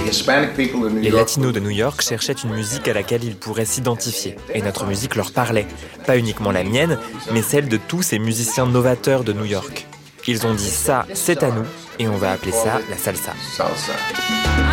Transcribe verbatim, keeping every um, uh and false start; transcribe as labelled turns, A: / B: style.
A: Les latinos de New York cherchaient une musique à laquelle ils pourraient s'identifier. Et notre musique leur parlait. Pas uniquement la mienne, mais celle de tous ces musiciens novateurs de New York. Ils ont dit ça, c'est à nous, et on va appeler ça la salsa.